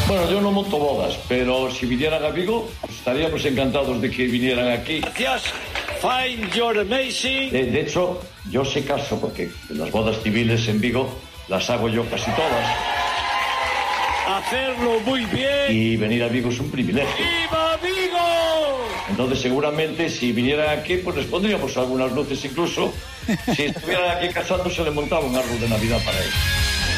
Bueno, yo no monto bodas, pero si vinieran a Vigo, pues estaríamos encantados de que vinieran aquí. Gracias. Fine, you're amazing. De hecho, yo se caso porque las bodas civiles en Vigo las hago yo casi todas. Hacerlo muy bien. Y venir a Vigo es un privilegio. ¡Viva Vigo! Entonces, seguramente, si vinieran aquí, pues les pondríamos algunas luces incluso. Si estuvieran aquí casándose, le montaba un árbol de Navidad para ellos.